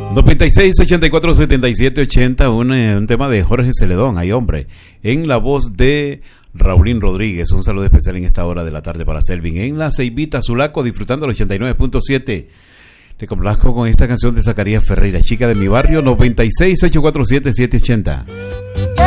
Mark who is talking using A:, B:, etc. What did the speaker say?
A: 96 84 77 80, un tema de Jorge Celedón, ay hombre, en la voz de Raulín Rodríguez. Un saludo especial en esta hora de la tarde para Selvin en la Ceibita Sulaco, disfrutando el 89.7. Te complazco con esta canción de Zacarías Ferreira, Chica de mi barrio. 96 847 780.